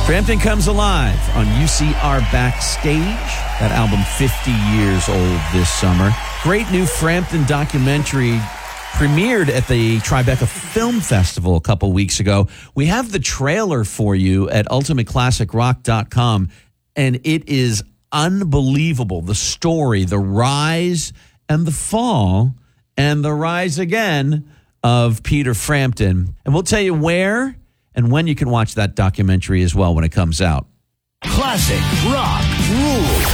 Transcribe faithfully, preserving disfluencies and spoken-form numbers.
Frampton Comes Alive on U C R Backstage. That album fifty years old this summer. Great new Frampton documentary premiered at the Tribeca Film Festival a couple weeks ago. We have the trailer for you at ultimate classic rock dot com, and it is unbelievable. The story, the rise and the fall and the rise again of Peter Frampton. And we'll tell you where and when you can watch that documentary as well when it comes out. Classic rock rules.